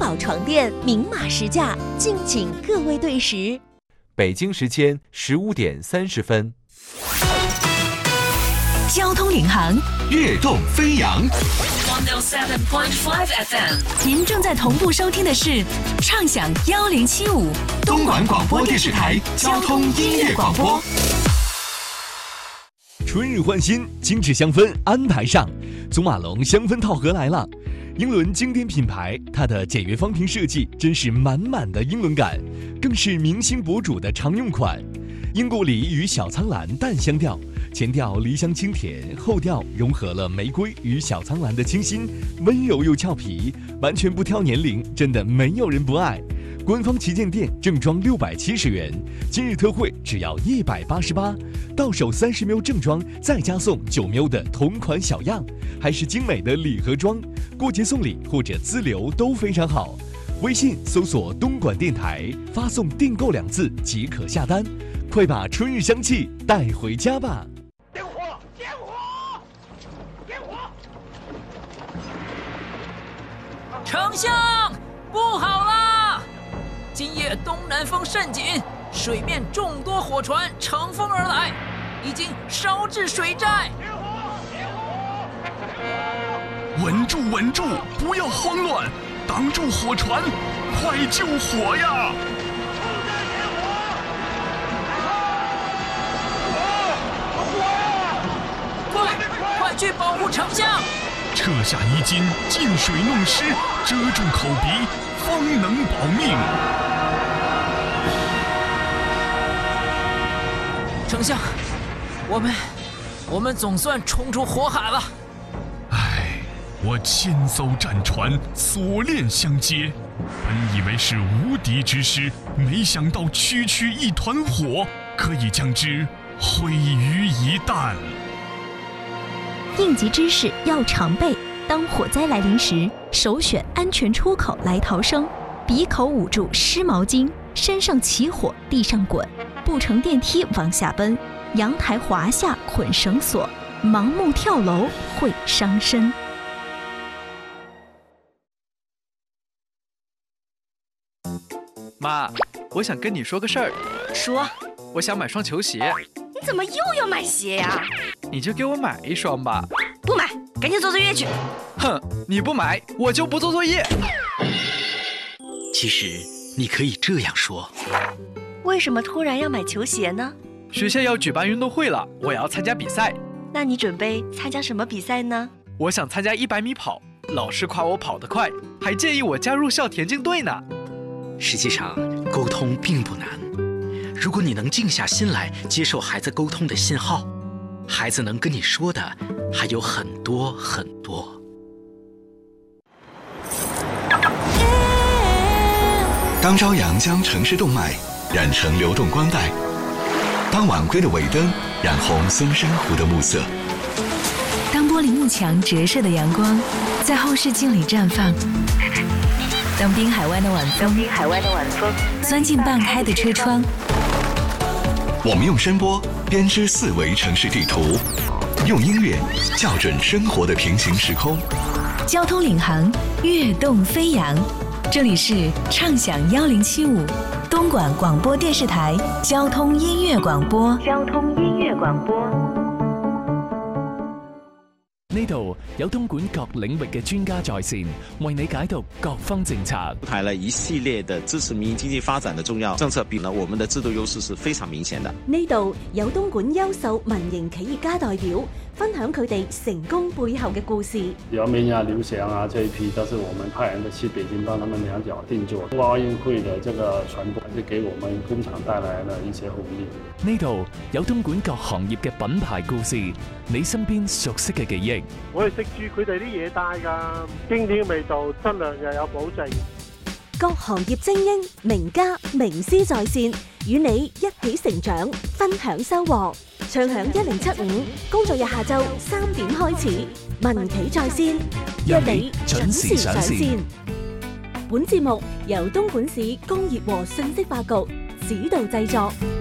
宝床垫明码实价，敬请各位对时。 北京时间15点30分。 交通领航， 跃动飞扬。 107.5 FM， 您正在同步收听的是畅享1075 东莞广播电视台交通音乐广播。 春日换新，精致香氛安排上，祖马龙香氛套盒来了。英伦经典品牌，它的简约方瓶设计真是满满的英伦感，更是明星博主的常用款。英国梨与小苍兰淡香调，前调梨香清甜，后调融合了玫瑰与小苍兰的清新，温柔又俏皮，完全不挑年龄，真的没有人不爱。官方旗舰店正装670元，今日特惠只要188，到手30ml正装，再加送9ml的同款小样，还是精美的礼盒装，过节送礼或者自留都非常好。微信搜索东莞电台，发送订购2字即可下单，快把春日香气带回家吧。 点火！点火！点火！ 丞相，不好啦！今夜东南风甚紧，水面众多火船乘风而来，已经烧至水寨。 稳住，稳住，不要慌乱，挡住火船，快救火呀！ 快去保护丞相！ 撤下衣襟，进水弄湿，遮住口鼻，方能保命。 丞相，我们总算冲出火海了。 唉，我千艘战船锁链相接，本以为是无敌之师，没想到区区一团火，可以将之毁于一旦。 应急知识要常备，当火灾来临时，首选安全出口来逃生，鼻口捂住湿毛巾，身上起火地上滚，不乘电梯往下奔，阳台滑下捆绳索，盲目跳楼会伤身。 妈，我想跟你说个事儿。 说。 我想买双球鞋。 你怎么又要买鞋呀？ 你就给我买一双吧。 不买，赶紧做作业去。 哼，你不买，我就不做作业。 其实你可以这样说。 为什么突然要买球鞋呢？ 学校要举办运动会了，我要参加比赛。 那你准备参加什么比赛呢？ 我想参加100米跑，老师夸我跑得快，还建议我加入校田径队呢。 实际上，沟通并不难。如果你能静下心来接受孩子沟通的信号，孩子能跟你说的还有很多很多。 当朝阳将城市动脉染成流动光带，当晚归的尾灯染红松山湖的暮色， 当玻璃幕墙折射的阳光在后视镜里绽放，当滨海湾的晚风钻进半开的车窗， 我们用声波编织4维城市地图，用音乐校准生活的平行时空。 交通领航，跃动飞扬。这里是畅享1075东莞广播電視台交通音樂廣播。 呢度有東莞各領域嘅專家在線，為你解讀各方政策。 出台了一系列的支持民營經濟發展的重要政策，比呢我們的制度優勢是非常明顯的。 呢度有東莞優秀民營企業家代表，分享佢哋成功背後嘅故事。 姚明啊、劉翔啊這一批都是我們派人的去北京幫他們兩腳定做。冬奧運會的這個傳播，還是給我們工廠帶來了一些紅利。 呢度有東莞各行業嘅品牌故事，你身邊熟悉嘅記憶。 我係食住佢哋啲嘢帶㗎，經典嘅味道，質量又有保證。 各行業精英、名家、名師在線，與你一起成長，分享收穫。暢享1075，工作日下晝3點開始，民企在線，約你準時上線。本節目由東莞市工業和信息化局指導製作。